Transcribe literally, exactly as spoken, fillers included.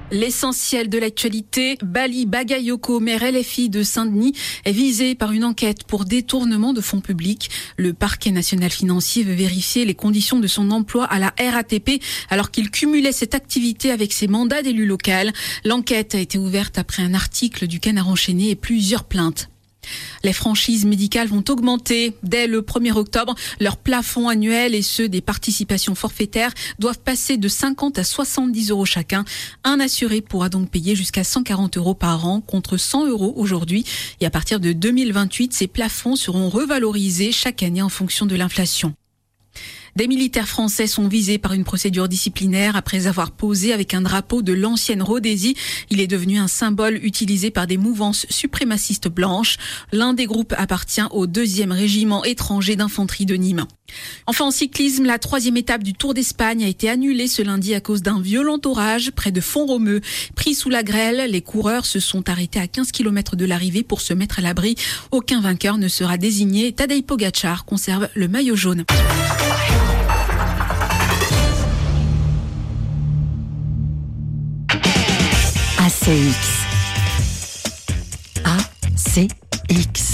L'essentiel de l'actualité, Bali Bagayoko, maire L F I de Saint-Denis, est visé par une enquête pour détournement de fonds publics. Le parquet national financier veut vérifier les conditions de son emploi à la R A T P alors qu'il cumulait cette activité avec ses mandats d'élu local. L'enquête a été ouverte après un article du Canard enchaîné et plusieurs plaintes. Les franchises médicales vont augmenter. Dès le premier octobre, leurs plafonds annuels et ceux des participations forfaitaires doivent passer de cinquante à soixante-dix euros chacun. Un assuré pourra donc payer jusqu'à cent quarante euros par an contre cent euros aujourd'hui. Et à partir de deux mille vingt-huit, ces plafonds seront revalorisés chaque année en fonction de l'inflation. Des militaires français sont visés par une procédure disciplinaire après avoir posé avec un drapeau de l'ancienne Rhodésie. Il est devenu un symbole utilisé par des mouvances suprémacistes blanches. L'un des groupes appartient au deuxième régiment étranger d'infanterie de Nîmes. Enfin, en cyclisme, la troisième étape du Tour d'Espagne a été annulée ce lundi à cause d'un violent orage près de Font-Romeu. Pris sous la grêle, les coureurs se sont arrêtés à quinze kilomètres de l'arrivée pour se mettre à l'abri. Aucun vainqueur ne sera désigné. Tadej Pogačar conserve le maillot jaune. A C X. A C X.